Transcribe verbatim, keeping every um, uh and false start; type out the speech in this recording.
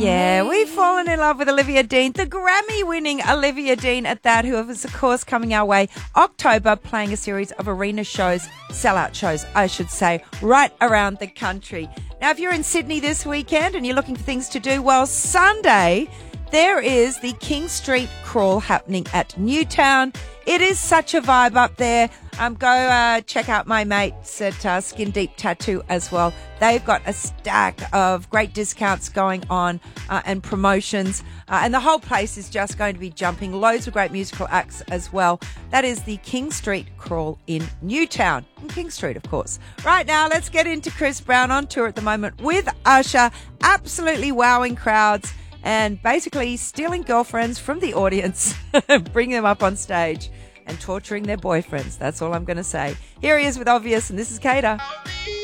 Yeah, we've fallen in love with Olivia Dean, the Grammy-winning Olivia Dean at that, who is, of course, coming our way October, playing a series of arena shows, sellout shows, I should say, right around the country. Now, if you're in Sydney this weekend and you're looking for things to do, well, Sunday, there is the King Street Crawl happening at Newtown. It is such a vibe up there. Um, go uh, check out my mates at uh, Skin Deep Tattoo as well. They've got a stack of great discounts going on uh, and promotions. Uh, and the whole place is just going to be jumping. Loads of great musical acts as well. That is the King Street Crawl in Newtown. In King Street, of course. Right now, let's get into Chris Brown on tour at the moment with Usher. Absolutely wowing crowds and basically stealing girlfriends from the audience, bringing them up on stage and torturing their boyfriends. That's all I'm going to say. Here he is with Obvious, and this is Kater.